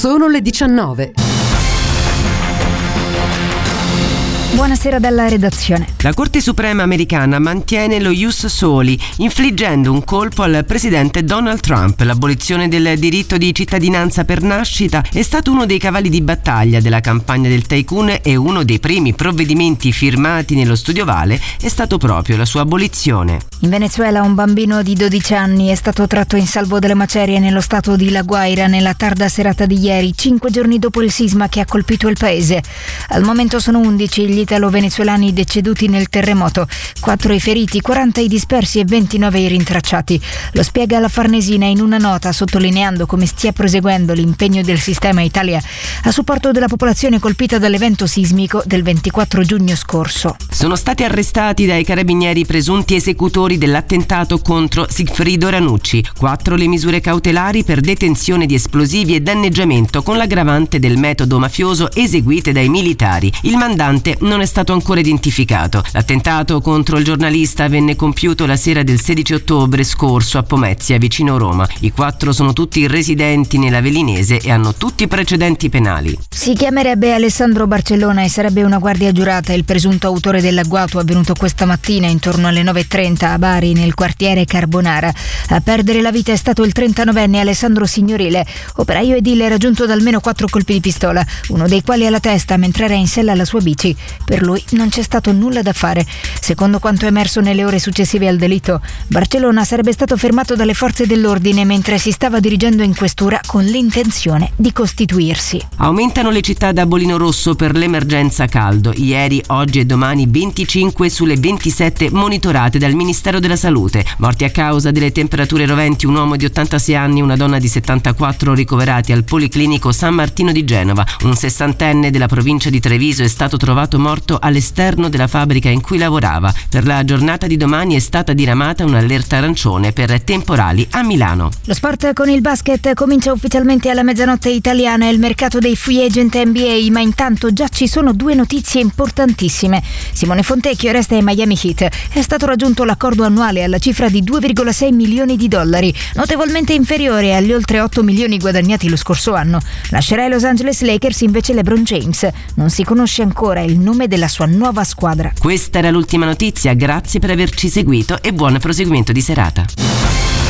Sono le 19. Buonasera dalla redazione. La Corte Suprema americana mantiene lo ius soli, infliggendo un colpo al presidente Donald Trump. L'abolizione del diritto di cittadinanza per nascita è stato uno dei cavalli di battaglia della campagna del tycoon e uno dei primi provvedimenti firmati nello studio Vale è stato proprio la sua abolizione. In Venezuela un bambino di 12 anni è stato tratto in salvo dalle macerie nello stato di La Guaira nella tarda serata di ieri, 5 giorni dopo il sisma che ha colpito il paese. Al momento sono 11 gli italo-venezuelani deceduti nel terremoto, 4 i feriti, 40 i dispersi e 29 i rintracciati. Lo spiega la Farnesina in una nota, sottolineando come stia proseguendo l'impegno del sistema Italia a supporto della popolazione colpita dall'evento sismico del 24 giugno scorso. Sono stati arrestati dai carabinieri presunti esecutori dell'attentato contro Sigfrido Ranucci. 4 le misure cautelari per detenzione di esplosivi e danneggiamento con l'aggravante del metodo mafioso eseguite dai militari. Il mandante non è stato ancora identificato. L'attentato contro il giornalista venne compiuto la sera del 16 ottobre scorso a Pomezia, vicino Roma. I 4 sono tutti residenti nella Velinese e hanno tutti precedenti penali. Si chiamerebbe Alessandro Barcellona e sarebbe una guardia giurata il presunto autore dell'agguato avvenuto questa mattina intorno alle 9:30 a Bari, nel quartiere Carbonara. A perdere la vita è stato il 39enne Alessandro Signorile, operaio edile raggiunto da almeno 4 colpi di pistola, uno dei quali alla testa mentre era in sella alla sua bici. Per lui non c'è stato nulla da fare. Secondo quanto emerso nelle ore successive al delitto, Barcellona sarebbe stato fermato dalle forze dell'ordine mentre si stava dirigendo in questura con l'intenzione di costituirsi. Aumentano le città da bollino rosso per l'emergenza caldo. Ieri, oggi e domani 25 sulle 27 monitorate dal Ministero della Salute. Morti a causa delle temperature roventi un uomo di 86 anni e una donna di 74 ricoverati al Policlinico San Martino di Genova. Un 60enne della provincia di Treviso è stato trovato morto all'esterno della fabbrica in cui lavorava. Per la giornata di domani è stata diramata un'allerta arancione per temporali a Milano. Lo sport con il basket comincia ufficialmente alla mezzanotte italiana e il mercato dei free agent NBA, ma intanto già ci sono 2 notizie importantissime. Simone Fontecchio resta ai Miami Heat. È stato raggiunto l'accordo annuale alla cifra di $2,6 milioni, notevolmente inferiore agli oltre 8 milioni guadagnati lo scorso anno. Lascerà i Los Angeles Lakers invece LeBron James. Non si conosce ancora il nome della sua nuova squadra. Questa era l'ultima notizia, grazie per averci seguito e buon proseguimento di serata.